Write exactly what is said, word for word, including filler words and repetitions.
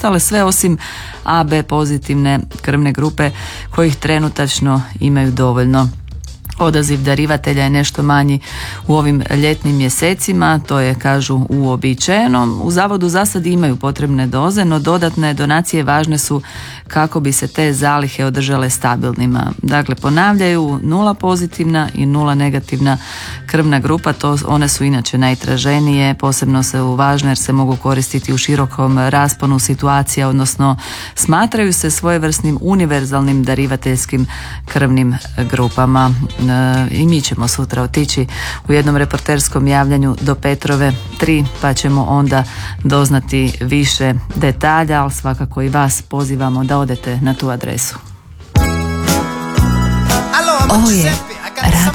ostale sve osim A B pozitivne krvne grupe kojih trenutačno imaju dovoljno. Odaziv darivatelja je nešto manji u ovim ljetnim mjesecima, to je, kažu, uobičajeno. U zavodu za sad imaju potrebne doze, no dodatne donacije važne su kako bi se te zalihe održale stabilnima. Dakle, ponavljaju, nula pozitivna i nula negativna krvna grupa, to one su inače najtraženije, posebno su važne jer se mogu koristiti u širokom rasponu situacija, odnosno smatraju se svojevrsnim univerzalnim darivateljskim krvnim grupama. I mi ćemo sutra otići u jednom reporterskom javljanju do Petrove tri, pa ćemo onda doznati više detalja, ali svakako i vas pozivamo da odete na tu adresu. Ovo je Radio